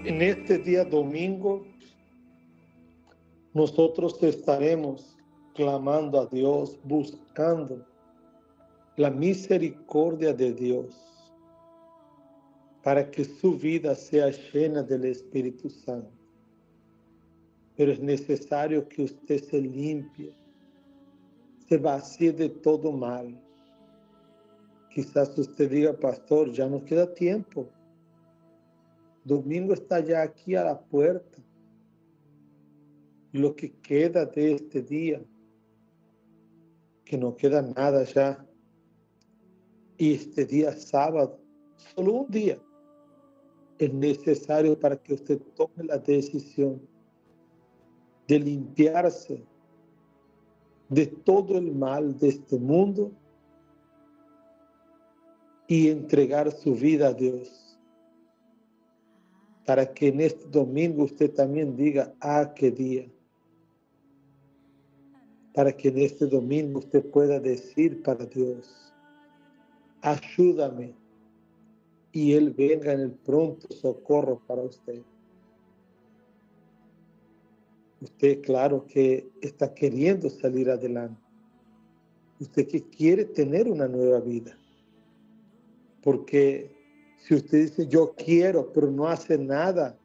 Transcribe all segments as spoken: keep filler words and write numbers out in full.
En este día domingo, nosotros estaremos clamando a Dios, buscando la misericordia de Dios para que su vida sea llena del Espíritu Santo. Pero es necesario que usted se limpie, se vacíe de todo mal. Quizás usted diga, pastor, ya no queda tiempo. Domingo está ya aquí a la puerta. Lo que queda de este día, que no queda nada ya. Y este día sábado, solo un día, es necesario para que usted tome la decisión de limpiarse de todo el mal de este mundo y entregar su vida a Dios. Para que en este domingo usted también diga, ah, qué día. Para que en este domingo usted pueda decir para Dios, ayúdame, y Él venga en el pronto socorro para usted. Usted, claro que está queriendo salir adelante. Usted que quiere tener una nueva vida. Porque si usted dice, yo quiero, pero no hace nada,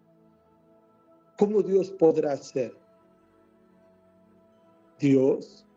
¿cómo Dios podrá hacer? Dios